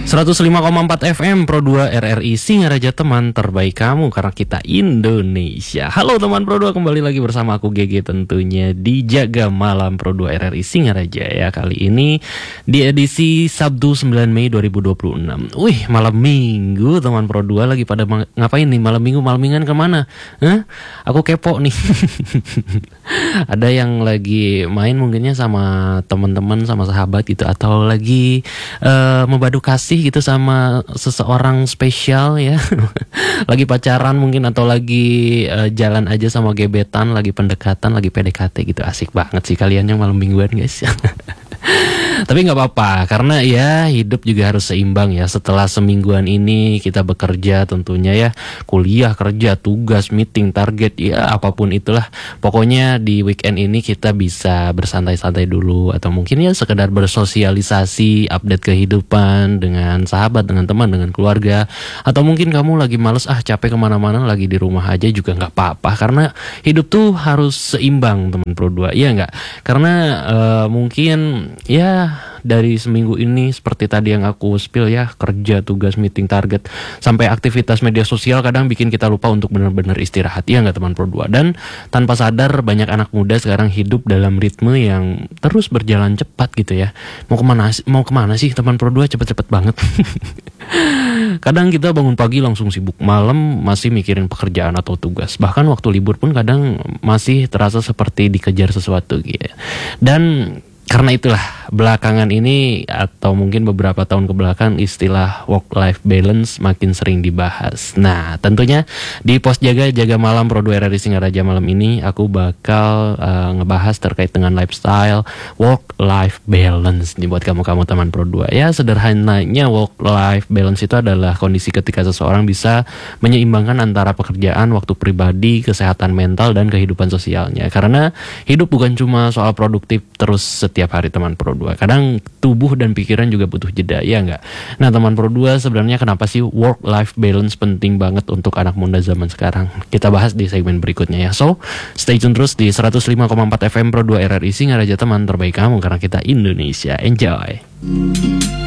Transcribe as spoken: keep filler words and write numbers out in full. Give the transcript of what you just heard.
seratus lima koma empat F M Pro dua R R I Singaraja, teman terbaik kamu karena kita Indonesia. Halo teman Pro dua, kembali lagi bersama aku G G tentunya di Jaga Malam Pro dua R R I Singaraja ya. Kali ini di edisi Sabtu sembilan Mei dua ribu dua puluh enam. Wih, malam minggu teman Pro dua, lagi pada ngapain nih malam minggu? Malam mingguan kemana? Hah? Aku kepo nih. Ada yang lagi main mungkinnya sama teman-teman, sama sahabat gitu, atau lagi uh, membadu kasih gitu sama seseorang spesial ya. Lagi pacaran mungkin, atau lagi uh, jalan aja sama gebetan, lagi pendekatan, lagi P D K T gitu. Asik banget sih kalian yang malam mingguan guys. Tapi nggak apa-apa, karena ya hidup juga harus seimbang ya. Setelah semingguan ini kita bekerja tentunya ya, kuliah, kerja, tugas, meeting, target, ya apapun itulah. Pokoknya di weekend ini kita bisa bersantai-santai dulu, atau mungkin ya sekedar bersosialisasi, update kehidupan dengan sahabat, dengan teman, dengan keluarga. Atau mungkin kamu lagi males, ah capek kemana-mana, lagi di rumah aja juga nggak apa-apa. Karena hidup tuh harus seimbang teman Pro dua, iya nggak? Karena uh, mungkin ya dari seminggu ini seperti tadi yang aku spill ya, kerja, tugas, meeting, target, sampai aktivitas media sosial kadang bikin kita lupa untuk benar-benar istirahat, ya nggak teman Pro dua? Dan tanpa sadar banyak anak muda sekarang hidup dalam ritme yang terus berjalan cepat gitu ya. Mau kemana, mau kemana sih teman Pro dua? Cepet-cepet banget. Kadang kita bangun pagi langsung sibuk, malam masih mikirin pekerjaan atau tugas. Bahkan waktu libur pun kadang masih terasa seperti dikejar sesuatu gitu. Dan karena itulah belakangan ini, atau mungkin beberapa tahun kebelakang, istilah work-life balance makin sering dibahas. Nah tentunya di Pos Jaga Jaga Malam Pro dua R R I Singaraja malam ini aku bakal uh, ngebahas terkait dengan lifestyle work-life balance nih buat kamu-kamu teman Pro dua. Ya sederhananya work-life balance itu adalah kondisi ketika seseorang bisa menyeimbangkan antara pekerjaan, waktu pribadi, kesehatan mental, dan kehidupan sosialnya. Karena hidup bukan cuma soal produktif terus setiap hari teman Pro dua. Kadang tubuh dan pikiran juga butuh jeda, ya enggak? Nah teman Pro dua, sebenarnya kenapa sih work-life balance penting banget untuk anak muda zaman sekarang? Kita bahas di segmen berikutnya ya. So, stay tune terus di seratus lima koma empat F M Pro dua R R I Singaraja, teman terbaik kamu karena kita Indonesia. Enjoy!